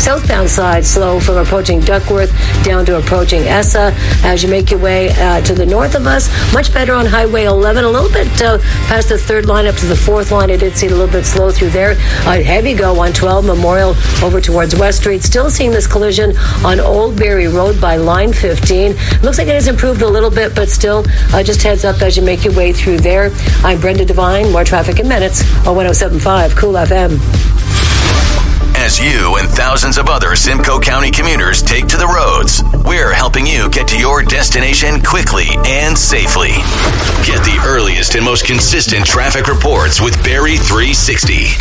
Southbound side slow from approaching Duckworth down to approaching Essa. As you make your way to the north of us, much better on Highway 11. A little bit past the third line up to the fourth line. I did see it a little bit slow through there. Heavy go on 12 Memorial over towards West Street. Still seeing this collision on Oldbury Road by line 15. Looks like it has improved a little bit, but still just heads up as you make your way through there. I'm Brenda Devine. More traffic in minutes on 107.5 Cool FM. As you and thousands of other Simcoe County commuters take to the roads, we're helping you get to your destination quickly and safely. Get the earliest and most consistent traffic reports with Barrie 360.